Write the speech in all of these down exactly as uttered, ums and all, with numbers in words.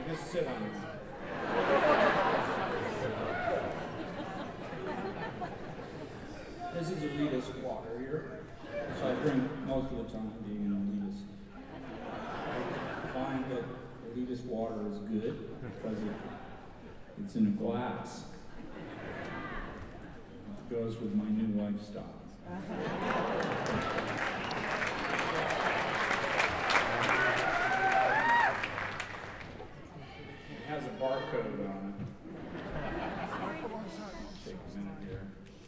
Just sit on it. This is elitist water here, so I drink most of the time being an elitist. I find that elitist water is good because it, it's in a glass. It goes with my new lifestyle. It has a barcode on it. Take a minute here.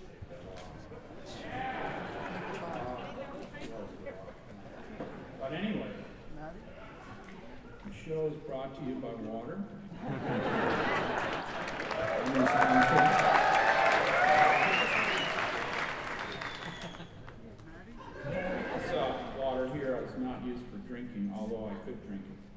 But anyway, the show is brought to you by water. This uh, water here is not used for drinking, although I could drink it.